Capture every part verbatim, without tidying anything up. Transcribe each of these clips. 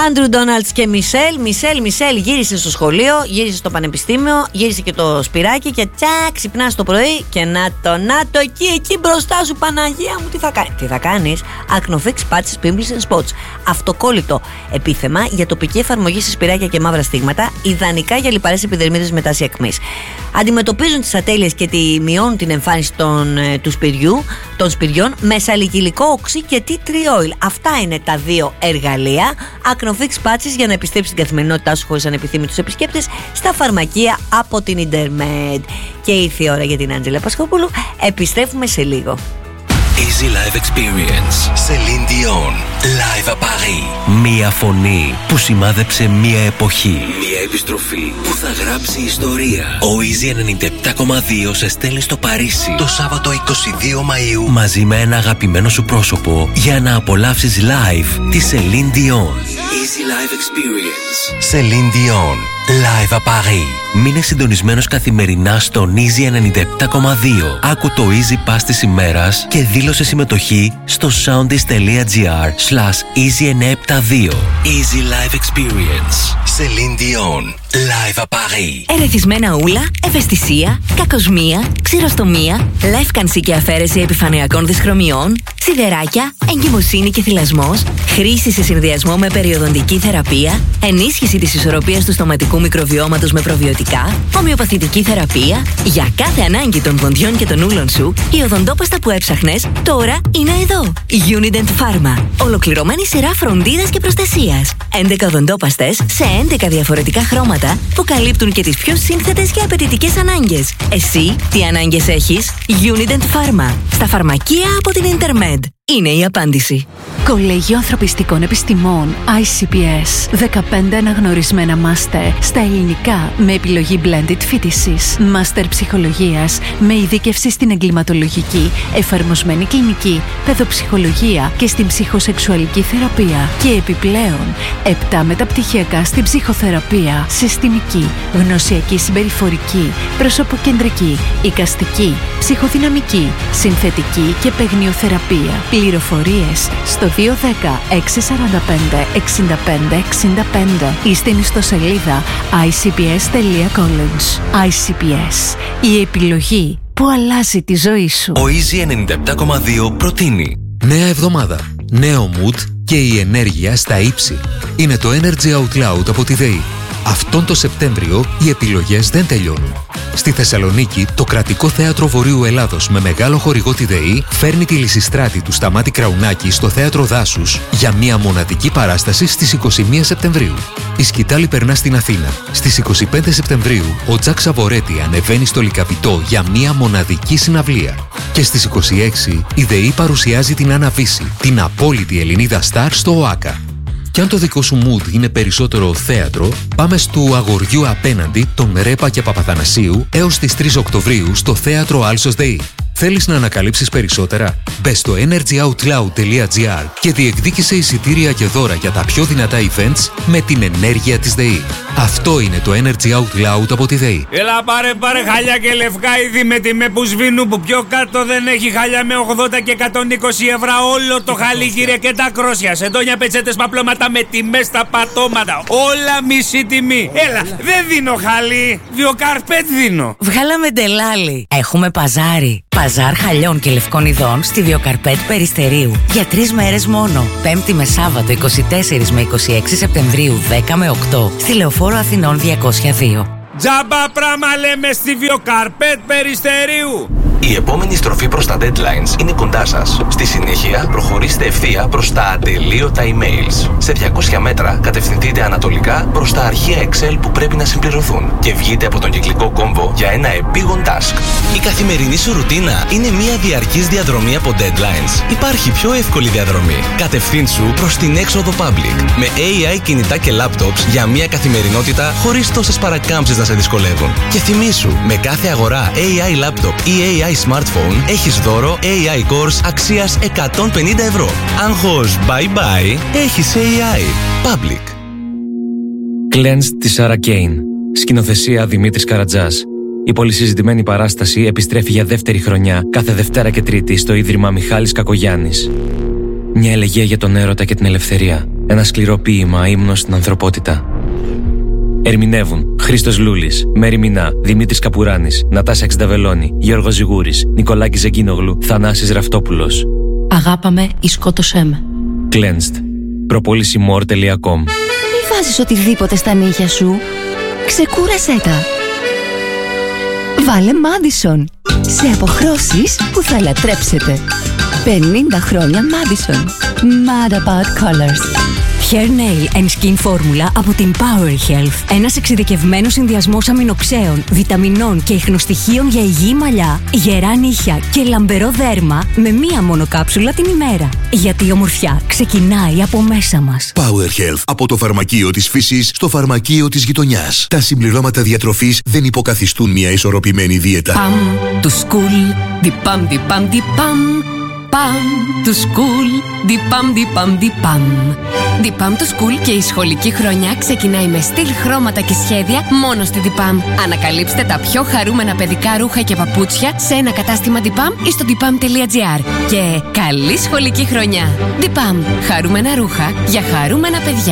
Άντρου Ντόναλτς και Μισελ. Μισελ, Μισελ γύρισε στο σχολείο, γύρισε στο πανεπιστήμιο, γύρισε και το σπυράκι και τσακ, ξυπνάς το πρωί και να το, να το εκεί, εκεί μπροστά σου, Παναγία μου, τι θα κάνεις. Τι θα κάνεις? Acnofix Patches Pimples and Spots. Αυτοκόλλητο επίθεμα για τοπική εφαρμογή σε σπυράκια και μαύρα στίγματα, ιδανικά για λιπαρές επιδερμίδες με τάση ακμής. Αντιμετωπίζουν τις ατέλειες και τη μειώνουν την εμφάνιση των, του σπυριού, των σπυριών με σαλικυλικό οξύ και tea tree oil. Αυτά είναι τα δύο εργαλεία. Acnofix Patches για να επιστρέψει την καθημερινότητά σου χωρίς ανεπιθύμητους επισκέπτες στα φαρμακεία από την Intermed. Και ήρθε η ώρα για την Άντζελα Πασχοπούλου. Επιστρέφουμε σε λίγο. Easy Live Experience. Celine Dion. Live à Paris. Μία φωνή που σημάδεψε μία εποχή. Μία επιστροφή που θα γράψει ιστορία. Ο Easy ενενήντα επτά κόμμα δύο σε στέλνει στο Παρίσι το Σάββατο είκοσι δύο Μαΐου μαζί με ένα αγαπημένο σου πρόσωπο για να απολαύσεις live τη Celine Dion. Easy Live Experience. Celine Dion. Live à Paris. Μείνε συντονισμένος καθημερινά στον Easy ενενήντα επτά κόμμα δύο. Άκου το Easy Pass της ημέρας και δήλωσε συμμετοχή στο soundis.gr slash easy εννιακόσια εβδομήντα δύο. Easy Live Experience. Celine Dion. Live à Paris. Ερεθισμένα ούλα, ευαισθησία, κακοσμία, ξηροστομία, λεύκανση και αφαίρεση επιφανειακών δυσχρωμιών, σιδεράκια, εγκυμοσύνη και θυλασμός, χρήση σε συνδυασμό με περιοδοντική θεραπεία, ενίσχυση της ισορροπίας του στοματικού μικροβιώματος με προβιωτικά, ομοιοπαθητική θεραπεία. Για κάθε ανάγκη των δοντιών και των ούλων σου, η οδοντόπαστα που έψαχνες τώρα είναι εδώ. Unident Pharma. Ολοκληρωμένη σειρά φροντίδας και προστασίας. έντεκα οδοντόπαστες σε έντεκα διαφορετικά χρώματα που καλύπτουν και τις πιο σύνθετες και απαιτητικές ανάγκες. Εσύ τι ανάγκες έχεις? Unident Pharma. Στα φαρμακεία από την Intermed. Είναι η απάντηση. Κολέγιο Ανθρωπιστικών Επιστημών άι σι πι ες. δεκαπέντε αναγνωρισμένα μάστερ στα ελληνικά με επιλογή blended φοιτησης. Μάστερ ψυχολογίας με ειδίκευση στην εγκληματολογική, εφαρμοσμένη κλινική, παιδοψυχολογία και στην ψυχοσεξουαλική θεραπεία. Και επιπλέον επτά μεταπτυχιακά στην ψυχοθεραπεία, συστημική, γνωσιακή συμπεριφορική, προσωποκεντρική, εικαστική, ψυχοδυναμική, συνθετική και παιγνιοθεραπεία. Πληροφορίες στο δύο ένα μηδέν έξι τέσσερα πέντε εξήντα πέντε εξήντα πέντε ή στην ιστοσελίδα άι σι πι ες τελεία college. άι σι πι ες. Η επιλογή που αλλάζει τη ζωή σου. Ο Easy ενενήντα επτά κόμμα δύο προτείνει νέα εβδομάδα, νέο mood και η ενέργεια στα ύψη. Είναι το Energy Out Loud από τη ΔΕΗ. Αυτόν το Σεπτέμβριο οι επιλογές δεν τελειώνουν. Στη Θεσσαλονίκη, το Κρατικό Θέατρο Βορείου Ελλάδος με μεγάλο χορηγό τη ΔΕΗ φέρνει τη Λυσιστράτη του Σταμάτη Κραουνάκη στο Θέατρο Δάσους για μια μοναδική παράσταση στις είκοσι μία Σεπτεμβρίου. Η σκητάλη περνά στην Αθήνα. Στις είκοσι πέντε Σεπτεμβρίου, ο Τζακ Σαβορέτη ανεβαίνει στο Λυκαβητό για μια μοναδική συναυλία. Και στις είκοσι έξι, η ΔΕΗ παρουσιάζει την Άννα Βύση, την απόλυτη Ελληνίδα στάρ στο ΟΑΚΑ. Κι αν το δικό σου mood είναι περισσότερο θέατρο, πάμε στου Αγοριού απέναντι των Ρέπα και Παπαθανασίου έως τις τρεις Οκτωβρίου στο Θέατρο Άλσος ΔΕΗ. Θέλεις να ανακαλύψεις περισσότερα? Μπες στο energy out loud τελεία gr και διεκδίκησε εισιτήρια και δώρα για τα πιο δυνατά events με την ενέργεια της ΔΕΗ. Αυτό είναι το Energy Out Loud από τη ΔΕΗ. Έλα πάρε πάρε χαλιά και λευκά είδη με τιμέ που σβήνουν, που πιο κάτω δεν έχει χαλιά με ογδόντα και εκατόν είκοσι ευρώ όλο το χαλί, κύριε, και τα κρόσια, σεντόνια, πετσέτες, παπλώματα με τιμές στα πατώματα. Όλα μισή τιμή. Έλα, δεν δίνω χαλί, Βιοκαρπέτ δίνω. Βγάλαμε ντελάλι. Έχουμε παζάρι. Παζάρ χαλιών και λευκών ειδών στη Βιοκαρπέτ Περιστερίου. Για τρεις μέρες μόνο. Πέμπτη με Σάββατο είκοσι τέσσερα με είκοσι έξι Σεπτεμβρίου δέκα με οκτώ. Στη Λεωφόρο Αθηνών διακόσια δύο. Τζάμπα πράγμα λέμε στη Βιοκαρπέτ Περιστερίου. Η επόμενη στροφή προς τα deadlines είναι κοντά σας. Στη συνέχεια, προχωρήστε ευθεία προς τα ατελείωτα emails. Σε διακόσια μέτρα, κατευθυνθείτε ανατολικά προς τα αρχεία Excel που πρέπει να συμπληρωθούν και βγείτε από τον κυκλικό κόμβο για ένα επίγον task. Η καθημερινή σου ρουτίνα είναι μια διαρκής διαδρομή από deadlines. Υπάρχει πιο εύκολη διαδρομή. Κατευθύνσου προς την έξοδο public. Με έι άι κινητά και laptops για μια καθημερινότητα χωρίς τόσες παρακάμψεις να σε δυσκολεύουν. Και θυμήσου, με κάθε αγορά έι άι laptop ή έι άι smartphone έχεις δώρο έι άι course αξίας εκατόν πενήντα ευρώ. Άγχος bye bye, έχεις έι άι. Public. Cleansed της Sarah Kane. Σκηνοθεσία Δημήτρης Καρατζάς. Η πολυσυζητημένη παράσταση επιστρέφει για δεύτερη χρονιά κάθε Δευτέρα και Τρίτη στο Ίδρυμα Μιχάλης Κακογιάννης. Μια ελεγγύα για τον έρωτα και την ελευθερία. Ένα σκληρό ποίημα ύμνος στην ανθρωπότητα. Ερμηνεύουν Χρήστος Λούλης, Μέρη Μινά, Δημήτρης Καπουράνης, Νατάσα Εξνταβελώνη, Γιώργος Ζιγούρης, Νικολάκης Ζεγκίνογλου, Θανάσης Ραφτόπουλος. Αγάπαμε ή σκότωσέ με. Cleansed. προπόληση more τελεία com. Μη βάζεις οτιδήποτε στα νύχια σου. Ξεκούρασέ τα. Βάλε Madison. Σε αποχρώσεις που θα λατρέψετε. πενήντα χρόνια Madison. Mad about colors. Hair, Nail and Skin Formula από την Power Health. Ένας εξειδικευμένος συνδυασμός αμινοξέων, βιταμινών και ιχνοστοιχείων για υγιή μαλλιά, γερά νύχια και λαμπερό δέρμα με μία μόνο κάψουλα την ημέρα. Γιατί η ομορφιά ξεκινάει από μέσα μας. Power Health. Από το φαρμακείο της φύσης στο φαρμακείο της γειτονιάς. Τα συμπληρώματα διατροφής δεν υποκαθιστούν μια ισορροπημένη δίαιτα. Pam to school, di pam di pam di pam. Pam to school, di pam di pam di pam. Di pam to school και η σχολική χρονιά ξεκινάει με στυλ, χρώματα και σχέδια μόνο στη Di Pam. Ανακαλύψτε τα πιο χαρούμενα παιδικά ρούχα και παπούτσια σε ένα κατάστημα Di Pam ή στο dipam τελεία gr. Και καλή σχολική χρονιά. Di Pam. Χαρούμενα ρούχα για χαρούμενα παιδιά.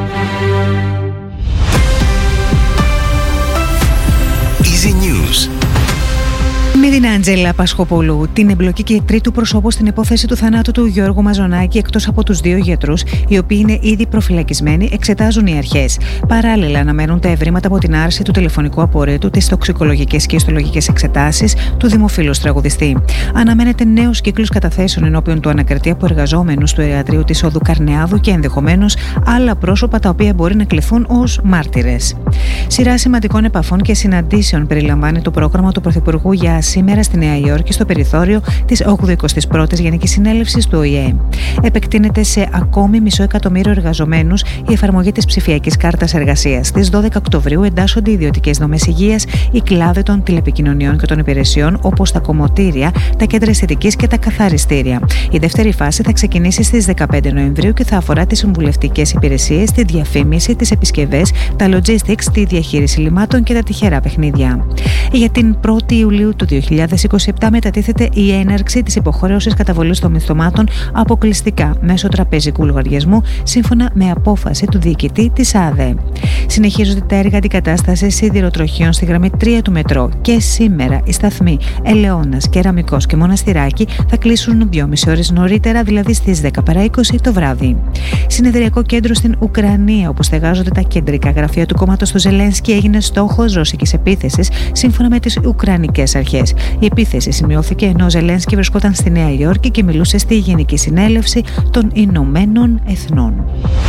Easy News. Με την Άντζελα Πασχοπούλου, την εμπλοκή και τρίτου προσώπου στην υπόθεση του θανάτου του Γιώργου Μαζονάκη, εκτός από τους δύο γιατρούς, οι οποίοι είναι ήδη προφυλακισμένοι, εξετάζουν οι αρχές. Παράλληλα, αναμένουν τα ευρήματα από την άρση του τηλεφωνικού απορρίτου, τις τοξικολογικές και ιστολογικές εξετάσεις του δημοφίλου τραγουδιστή. Αναμένεται νέος κύκλος καταθέσεων ενώπιον του ανακριτή από εργαζόμενους του ιατρείου της Οδού Καρνεάδου και ενδεχομένως άλλα πρόσωπα τα οποία μπορεί να κληθούν ως μάρτυρες. Σειρά σημαντικών επαφών και συναντήσεων περιλαμβάνει το πρόγραμμα του Πρωθυπουργού για σήμερα στη Νέα Υόρκη στο περιθώριο της ογδοηκοστής πρώτης Γενικής Συνέλευσης του Ο Η Ε. Επεκτείνεται σε ακόμη μισό εκατομμύριο εργαζομένους η εφαρμογή της ψηφιακής κάρτας εργασίας. Στις δώδεκα Οκτωβρίου εντάσσονται ιδιωτικές δομές υγείας, οι κλάδοι των τηλεπικοινωνιών και των υπηρεσιών, όπως τα κομμωτήρια, τα κέντρα αισθητικής και τα καθαριστήρια. Η δεύτερη φάση θα ξεκινήσει στις δεκαπέντε Νοεμβρίου και θα αφορά τις συμβουλευτικές υπηρεσίες, τη διαφήμιση, τις επισκευές, τα logistics, τη διαχείριση λιμάτων και τα τυχερά παιχνίδια. Για την πρώτη Ιουλίου του δύο χιλιάδες είκοσι επτά μετατίθεται η έναρξη της υποχρέωσης καταβολής των μισθωμάτων αποκλειστικά μέσω τραπεζικού λογαριασμού, σύμφωνα με απόφαση του διοικητή της ΑΔΕ. Συνεχίζονται τα έργα αντικατάστασης σιδηροτροχιών στη γραμμή τρία του μετρό και σήμερα οι σταθμοί Ελαιώνας, Κεραμικός και Μοναστηράκι θα κλείσουν δυόμιση ώρες νωρίτερα, δηλαδή στις δέκα παρά είκοσι το βράδυ. Συνεδριακό κέντρο στην Ουκρανία, όπου στεγάζονται τα κεντρικά γραφεία του κόμματος του Ζελένσκι, έγινε στόχος ρωσικής επίθεσης, σύμφωνα με τις Ουκρανικές αρχές. Η επίθεση σημειώθηκε ενώ ο Ζελένσκι βρισκόταν στη Νέα Υόρκη και μιλούσε στη Γενική Συνέλευση των Ηνωμένων Εθνών.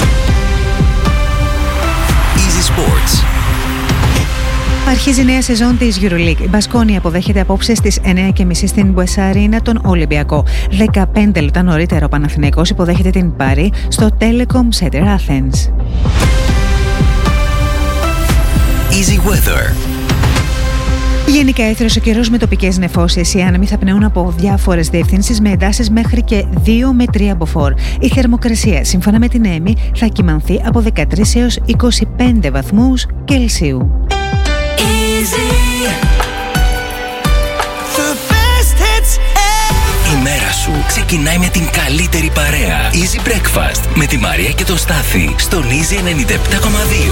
Easy Sports. Αρχίζει η νέα σεζόν της EuroLeague. Η Μπασκόνια αποδέχεται απόψε στις εννιά και μισή στην Μπουεσαρίνα τον Ολυμπιακό. δεκαπέντε λεπτά νωρίτερα ο Παναθηναϊκός υποδέχεται την Πάρη στο Telecom Center Athens. Easy Weather. Γενικά έθρος ο καιρός με τοπικές νεφώσεις. Οι άνεμοι θα πνέουν από διάφορες διευθύνσεις με εντάσεις μέχρι και δύο με τρία μποφόρ. Η θερμοκρασία, σύμφωνα με την ΕΜΗ, θα κυμανθεί από δεκατρείς έως είκοσι πέντε βαθμούς Κελσίου. Η μέρα σου ξεκινάει με την καλύτερη παρέα. Easy Breakfast με τη Μαρία και το Στάθη στον Easy ενενήντα επτά κόμμα δύο.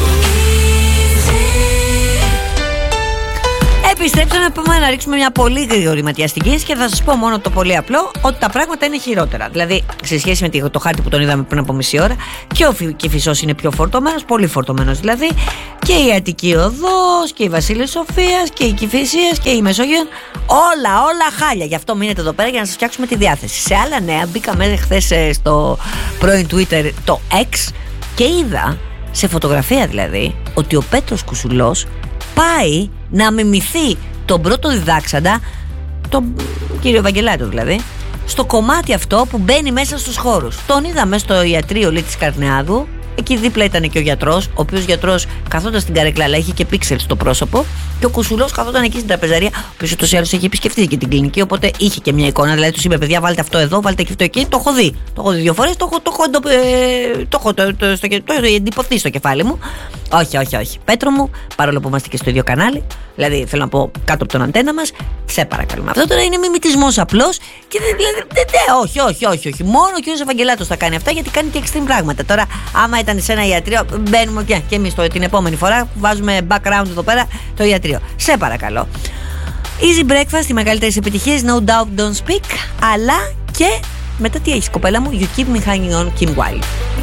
Επιστρέψαμε να πούμε να ρίξουμε μια πολύ γρήγορη ματιά στην κίνηση και θα σας πω μόνο το πολύ απλό ότι τα πράγματα είναι χειρότερα. Δηλαδή, σε σχέση με το χάρτη που τον είδαμε πριν από μισή ώρα, και ο Κηφισός είναι πιο φορτωμένος, πολύ φορτωμένος δηλαδή, και η Αττική Οδός και η Βασίλης Σοφίας και η Κηφισίας και η Μεσόγειο. Όλα, όλα χάλια. Γι' αυτό μείνετε εδώ πέρα για να σας φτιάξουμε τη διάθεση. Σε άλλα νέα, μπήκαμε χθες στο πρώην Twitter το X και είδα, σε φωτογραφία δηλαδή, ότι ο Πέτρος Κουσουλός πάει να μιμηθεί τον πρώτο διδάξαντα, τον κύριο Βαγγελάτο δηλαδή, στο κομμάτι αυτό που μπαίνει μέσα στους χώρους. Τον είδαμε στο ιατρείο Λίτης Καρνεάδου. Εκεί δίπλα ήταν και ο γιατρός, ο οποίος γιατρός καθόταν στην καρέκλα, αλλά είχε και πίξελ στο πρόσωπο. Και ο Κουσουλός καθόταν εκεί στην τραπεζαρία, ο οποίος ούτως ή άλλως είχε επισκεφτεί και την κλινική. Οπότε είχε και μια εικόνα. Δηλαδή τους είπε: παιδιά, βάλτε αυτό εδώ, βάλτε και αυτό εκεί. Το έχω δει. Το έχω δει δύο φορές, το έχω, το έχω, το, ε, το έχω το, το, στο, το, το, εντυπωθεί στο κεφάλι μου. Όχι, όχι, όχι. Πέτρο μου, παρόλο που είμαστε και στο ίδιο κανάλι, δηλαδή θέλω να πω κάτω από τον αντένα μας, σε παρακαλούμε. Αυτό τώρα είναι μιμητισμός απλώς και δεν, δηλαδή, δεν, δεν, όχι, όχι, όχι, όχι. Μόνο ο κ. Ευαγγελάτος θα κάνει αυτά γιατί κάνει και extreme πράγματα. Τώρα, άμα ήταν σε ένα ιατρείο, μπαίνουμε και, και εμείς την επόμενη φορά, βάζουμε background εδώ πέρα το ιατρείο. Σε παρακαλώ. Easy breakfast, οι μεγαλύτερες επιτυχίες, no doubt, don't speak, αλλά και μετά τι έχεις, κοπέλα μου, you keep me hanging on, Kim Wilde.